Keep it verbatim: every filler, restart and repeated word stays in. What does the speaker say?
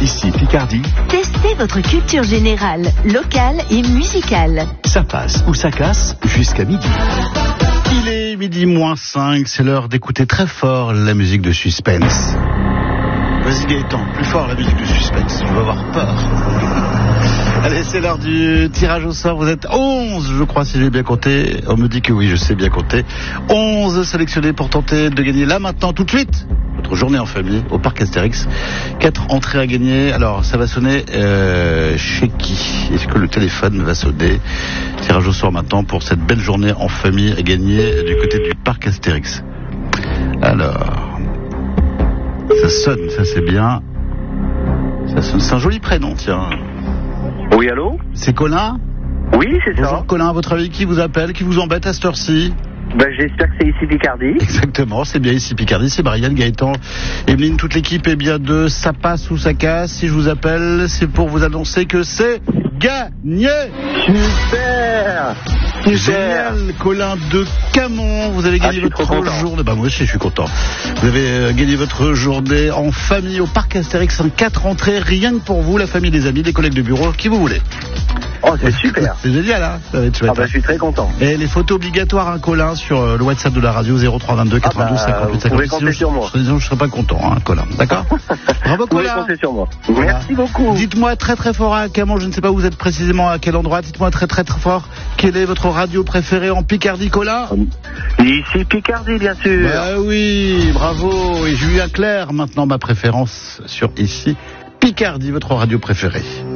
Ici Picardie. Testez votre culture générale, locale et musicale. Ça passe ou ça casse jusqu'à midi. Il est midi moins cinq, c'est l'heure d'écouter très fort la musique de suspense. Vas-y Gaëtan, plus fort la musique de suspense, je vais avoir peur. Allez, c'est l'heure du tirage au sort. Vous êtes onze, je crois, si j'ai bien compté. On me dit que oui, je sais bien compter. onze sélectionnés pour tenter de gagner là, maintenant, tout de suite, votre journée en famille au parc Astérix. quatre entrées à gagner. Alors, ça va sonner euh, chez qui? Est-ce que le téléphone va sonner? Tirage au sort maintenant pour cette belle journée en famille à gagner du côté du parc Astérix. Alors, ça sonne, ça c'est bien. Ça sonne, c'est un joli prénom, tiens. Oui, allô? C'est Colin? Oui, c'est ça. Bonjour Colin, à votre avis, qui vous appelle, qui vous embête à cette heure-ci? Ben, j'espère que c'est ici Picardie. Exactement, c'est bien ici Picardie, c'est Marianne, Gaëtan, Emeline, toute l'équipe est bien de Ça passe ou ça casse. Si je vous appelle, c'est pour vous annoncer que c'est gagné. Super! Super! Génial, Colin de Camon, vous avez gagné Ah, votre journée. Bah moi aussi je suis content. Vous avez euh, gagné votre journée en famille au parc Astérix en quatre entrées, rien que pour vous, la famille, les amis, les collègues de bureau, qui vous voulez. Oh, c'est super! C'est génial, hein? Ça va être chouette. Ah, bah, je suis très content. Et les photos obligatoires, hein, Colin, sur euh, le WhatsApp de la radio zéro trois vingt-deux quatre-vingt-douze Ah bah, cinquante-huit vous pouvez cinquante-huit. compter sur moi. Sinon, je ne serais pas content, hein, Colin. D'accord? Bravo, Vous pouvez Colin. compter sur moi. Voilà. Merci beaucoup. Dites-moi très très fort à Camon, je ne sais pas où vous êtes précisément, à quel endroit. Dites-moi très très très fort quelle est votre radio préférée en Picardie, Colin? Ici Picardie, bien sûr. Bah oui, bravo. Et Julien Clerc, maintenant ma préférence sur ici Picardie, votre radio préférée.